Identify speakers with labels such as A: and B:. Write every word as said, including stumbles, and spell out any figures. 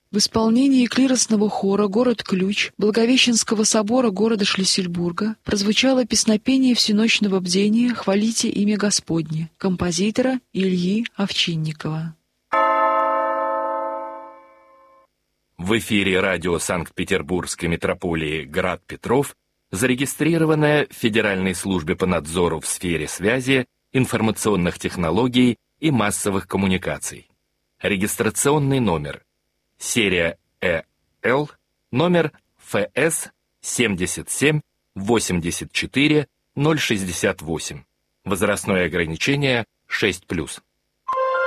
A: В исполнении клиросного хора «Город-ключ» Благовещенского собора города Шлиссельбурга прозвучало песнопение всеночного бдения «Хвалите имя Господне» композитора Ильи Овчинникова.
B: В эфире радио Санкт-Петербургской метрополии «Град Петров» зарегистрированная в Федеральной службе по надзору в сфере связи, информационных технологий и массовых коммуникаций. Регистрационный номер. Серия Э Л, номер Ф С семьдесят семь восемьдесят четыре ноль шестьдесят восемь. Возрастное ограничение шесть плюс.